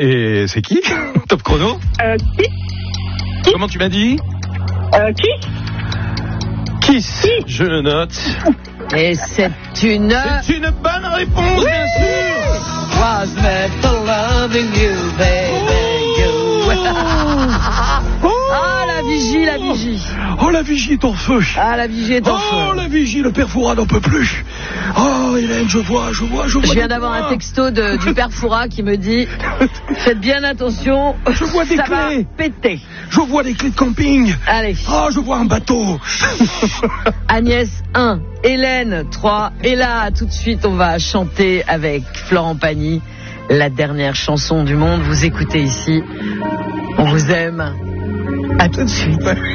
Et c'est qui? Top chrono. Qui? Comment tu m'as dit? Qui? Kiss. Je le note. Et c'est une bonne réponse, bien sûr. Was meant for loving you, baby, you. Ah, la vigie, la vigie. Oh, la vigie est en feu. Ah, la vigie est en feu. Oh, la vigie, le père Fouras n'en peut plus. Oh, Hélène, je vois. Je viens d'avoir un texto du père Fouras qui me dit faites bien attention, je vois des ça clés. va péter. Je vois des clés de camping. Allez. Oh, je vois un bateau. Agnès 1, Hélène 3. Et là, tout de suite, on va chanter avec Florent Pagny la dernière chanson du monde. Vous écoutez ici. On vous aime. À tout de suite.